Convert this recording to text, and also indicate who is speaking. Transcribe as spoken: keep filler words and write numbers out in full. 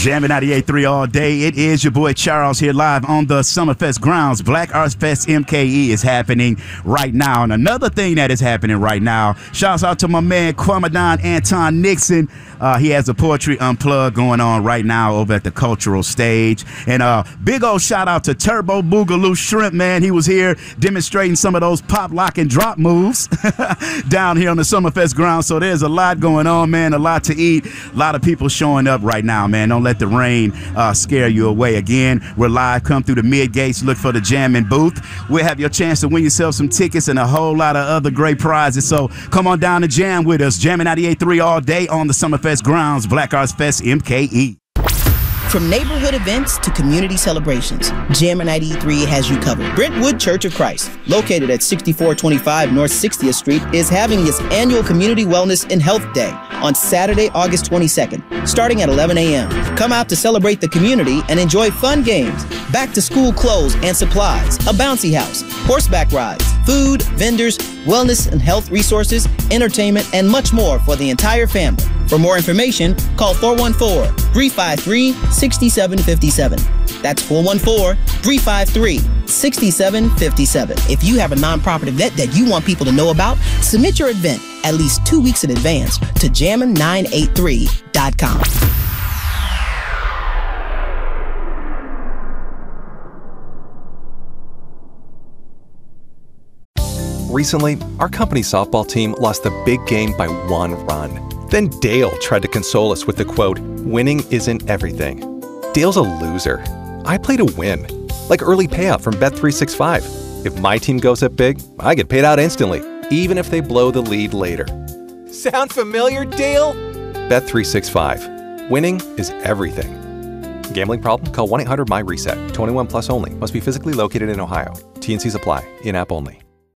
Speaker 1: Jamming ninety-eight point three all day. It is your boy Charles here live on the Summerfest grounds. Black Arts Fest M K E is happening right now. And another thing that is happening right now, shouts out to my man Quamadon Anton Nixon. Uh, he has a Poetry Unplugged going on right now over at the Cultural Stage. And uh, big old shout out to Turbo Boogaloo Shrimp, man. He was here demonstrating some of those pop, lock, and drop moves down here on the Summerfest grounds. So there's a lot going on, man, a lot to eat. A lot of people showing up right now, man. Don't let the rain uh, scare you away. Again, we're live. Come through the mid gates. Look for the Jammin' booth. We'll have your chance to win yourself some tickets and a whole lot of other great prizes. So come on down to jam with us. Jamming ninety-eight point three all day on the Summerfest grounds. Black Arts Fest M K E.
Speaker 2: From neighborhood events to community celebrations, Jammin' ninety-eight point three has you covered. Brentwood Church of Christ, located at sixty-four twenty-five North sixtieth Street, is having its annual Community Wellness and Health Day on Saturday, August twenty-second, starting at eleven a m Come out to celebrate the community and enjoy fun games, back-to-school clothes and supplies, a bouncy house, horseback rides, food, vendors, wellness and health resources, entertainment, and much more for the entire family. For more information, call four one four, three five three, six seven five seven. That's four one four, three five three, six seven five seven. If you have a nonprofit event that you want people to know about, submit your event at least two weeks in advance to jammin nine eight three dot com.
Speaker 3: Recently, our company softball team lost the big game by one run. Then Dale tried to console us with the quote, "Winning isn't everything." Dale's a loser. I play to win, like early payout from Bet three sixty-five. If my team goes up big, I get paid out instantly, even if they blow the lead later. Sound familiar, Dale? Bet three sixty-five. Winning is everything. Gambling problem? Call one eight hundred M Y RESET. twenty-one plus only. Must be physically located in Ohio. T and Cs apply. In-app only.